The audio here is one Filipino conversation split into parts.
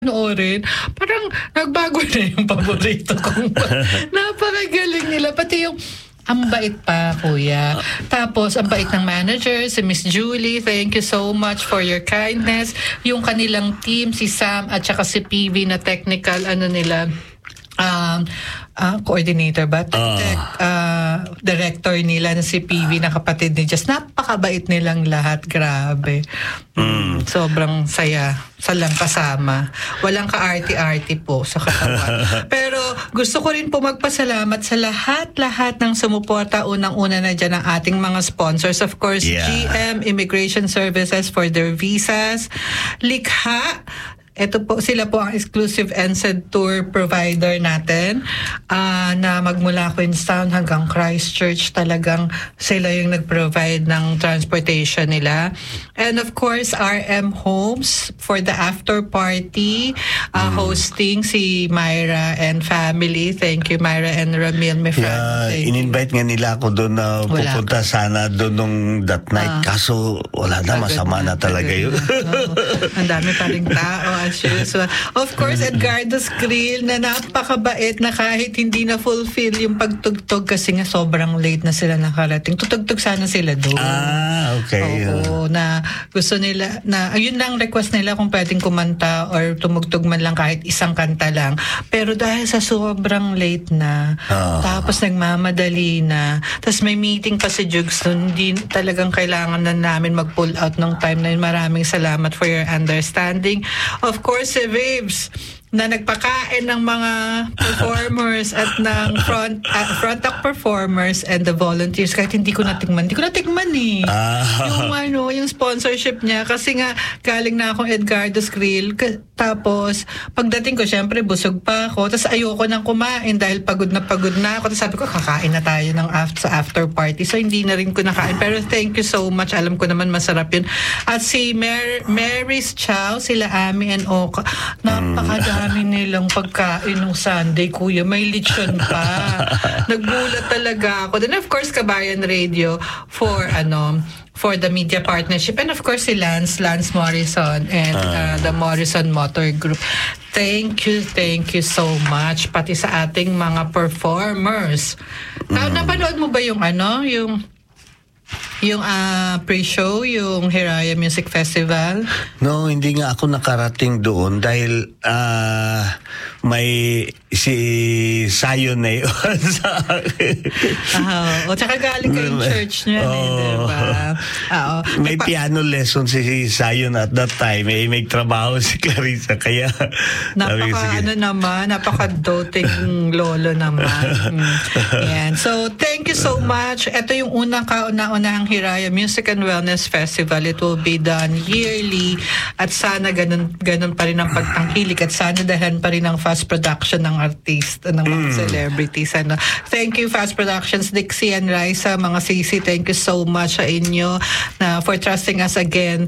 Panoorin, parang nagbago na yung paborito kong napakagaling nila. Pati yung ang bait pa, kuya. Tapos, ang bait ng manager, si Miss Julie. Thank you so much for your kindness. Yung kanilang team, si Sam at saka si PV na technical, coordinator ba? Director nila na si PV na kapatid ni Jess. Napakabait nilang lahat. Grabe. Sobrang saya. Salang kasama. Walang ka-arty-arty po sa katawan. Pero gusto ko rin po magpasalamat sa lahat-lahat ng sumuporta. Unang-una na dyan ang ating mga sponsors. Of course, GM Immigration Services for their visas. Likha. Ito po, sila po ang exclusive NSED tour provider natin na magmula Queenstown hanggang Christchurch. Talagang sila yung nag-provide ng transportation nila. And of course, RM Homes for the after party hosting si Myra and family. Thank you, Myra and Ramil, my friend. In-invite nga nila ako doon na pupunta sana doon nung that night. Kaso wala na, masama na talaga yun. Ang dami pa rin tao. So, of course, Edgardo's Grill na napakabait na kahit hindi na fulfill yung pagtugtog kasi nga sobrang late na sila nakarating. Tutugtog sana sila doon. Okay. Oo, na gusto nila, na ayun lang request nila kung pwedeng kumanta or tumugtog man lang kahit isang kanta lang. Pero dahil sa sobrang late na, tapos nagmamadali na, tapos may meeting pa si Jugs doon, hindi talagang kailangan na namin mag-pull out ng time na yun. Maraming salamat for your understanding. Of course, si Vibes na nagpakain ng mga performers at ng front act performers and the volunteers kahit hindi ko natikman eh. Yung sponsorship niya kasi nga galing na akong Edgardo's Grill tapos pagdating ko syempre busog pa ako tapos ayoko nang kumain dahil pagod na ako tapos sabi ko kakain na tayo ng after party so hindi na rin ko nakain pero thank you so much, alam ko naman masarap yun. At si Mary's Chow, sila Ami and Oka, napakadami nilang pagkain nung Sunday, kuya. May lechon pa. Nagbulat talaga ako. Then of course, Kabayan Radio for the media partnership. And of course, si Lance Morrison and the Morrison Motor Group. Thank you so much. Pati sa ating mga performers. Napanood mo ba yung pre-show, yung Hiraya Music Festival? No, hindi nga ako nakarating doon dahil may si Sayon na yun sa akin. Tsaka galing kayong church niya, diba? May piano lesson si Sayon at that time. May trabaho si Clarissa, kaya napaka-doting lolo naman. Yan. So, thank you so much. Ito yung unang kauna-unahang Hiraya Music and Wellness Festival. It will be done yearly at sana ganun pa rin ang pagtangkilik at sana dahan pa rin ang fast production ng artist, ng mga celebrities. Thank you, Fast Productions, Dixie and Raisa, mga sisi. Thank you so much sa inyo for trusting us again.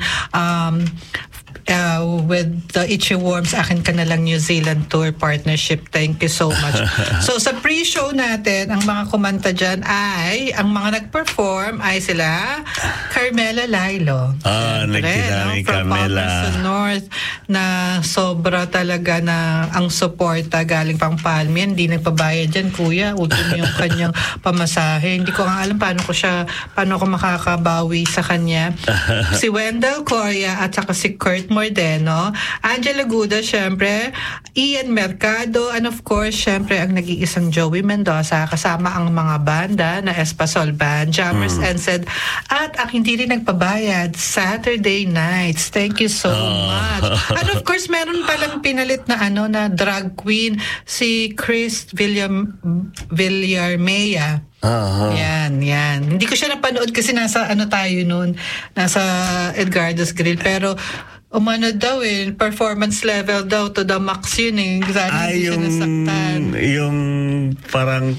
With the Itchy Worms, Akin Ka Na Lang New Zealand Tour Partnership. Thank you so much. So sa pre-show natin, ang mga kumanta dyan ang mga nag-perform ay sila Carmela Lailo. Nagkinami from Carmela. Palmerston North na sobra talaga na ang suporta galing pang Palme. Hindi nagpabayad dyan, kuya. Ultimo yung kanyang pamasahe. Hindi ko nga alam paano ko makakabawi sa kanya. Si Wendell Coria at saka si Kurt Mordeno, Angela Guda, syempre, Ian Mercado, and of course, syempre, ang nag-iisang Joey Mendoza, kasama ang mga banda na Espasol Band, Jammers NSED, at ang hindi rin nagpabayad, Saturday Nights. Thank you so much. And of course, meron palang pinalit na na drag queen, si Chris Villarmea. Yan. Hindi ko siya napanood kasi nasa tayo noon, nasa Edgardo's Grill, pero daw performance level daw to the max yun Exactly, hindi siya nasaktan. Yung parang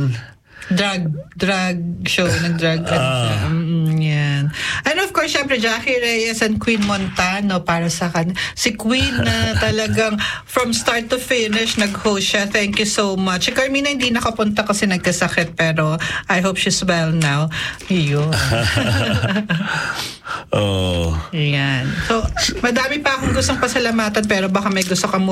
drag show, nag-drag yan. And of course, syempre, Jackie Reyes and Queen Montano para sa si Queen na talagang from start to finish nag-host siya. Thank you so much. Si Carmina hindi nakapunta kasi nagkasakit pero I hope she's well now. Yun. Yan. So, madami pa akong gustong pasalamatan pero baka may gusto ka